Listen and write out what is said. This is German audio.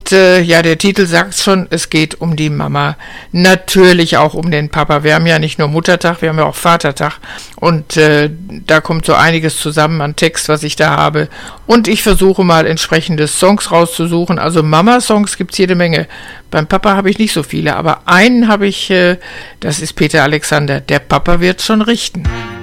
ja, der Titel sagt schon, es geht um die Mama. Natürlich auch um den Papa. Wir haben ja nicht nur Muttertag, wir haben ja auch Vatertag. Und da kommt so einiges zusammen an Text, was ich da habe. Und ich versuche mal entsprechende Songs rauszusuchen. Also Mama-Songs gibt's jede Menge. Beim Papa habe ich nicht so viele, aber einen habe ich, das ist Peter Alexander. Der Papa wird schon richten.